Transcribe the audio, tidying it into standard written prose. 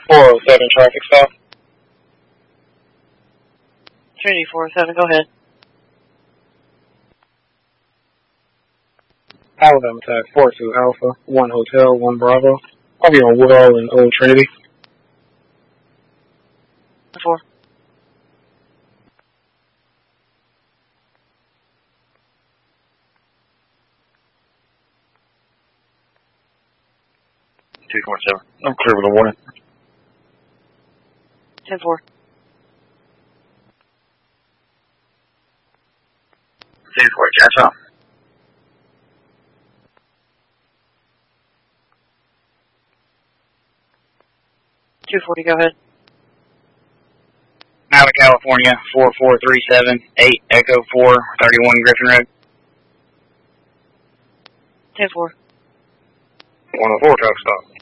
407 traffic stop. Trinity 407, go ahead. Alabama Tag 42 Alpha, 1 Hotel, 1 Bravo. I'll be on Woodall and Old Trinity. 4. I'm clear with a warning. 10-4. 10-4, catch up. 240, go ahead. Mount California, 44378, Echo 431 Griffin Road. 10-4. 104 traffic stop.